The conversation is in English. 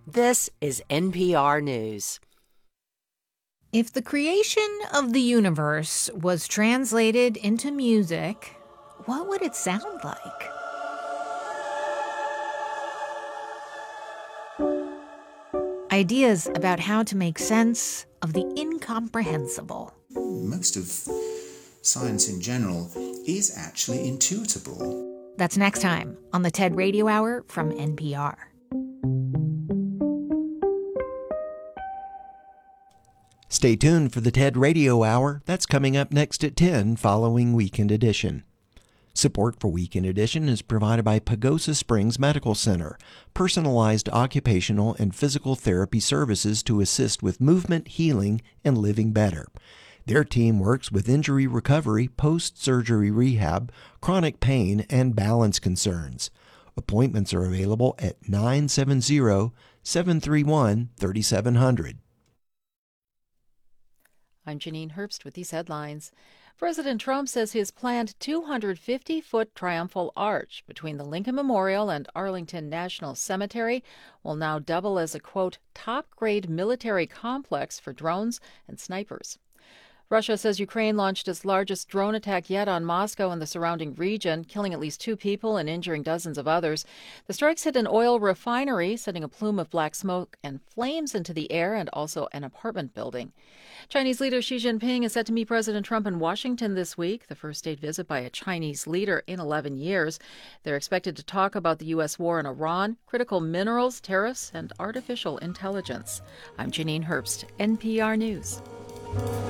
This is NPR News. If the creation of the universe was translated into music, what would it sound like? Ideas about how to make sense of the incomprehensible. Most of science in general is actually intuitable. That's next time on the TED Radio Hour from NPR. Stay tuned for the TED Radio Hour. That's coming up next at 10 following Weekend Edition. Support for Weekend Edition is provided by Pagosa Springs Medical Center, personalized occupational and physical therapy services to assist with movement, healing, and living better. Their team works with injury recovery, post-surgery rehab, chronic pain, and balance concerns. Appointments are available at 970-731-3700. I'm Janine Herbst with these headlines. President Trump says his planned 250-foot triumphal arch between the Lincoln Memorial and Arlington National Cemetery will now double as a, quote, top-grade military complex for drones and snipers. Russia says Ukraine launched its largest drone attack yet on Moscow and the surrounding region, killing at least 2 people and injuring dozens of others. The strikes hit an oil refinery, sending a plume of black smoke and flames into the air, and also an apartment building. Chinese leader Xi Jinping is set to meet President Trump in Washington this week, the first state visit by a Chinese leader in 11 years. They're expected to talk about the U.S. war in Iran, critical minerals, tariffs, and artificial intelligence. I'm Janine Herbst, NPR News.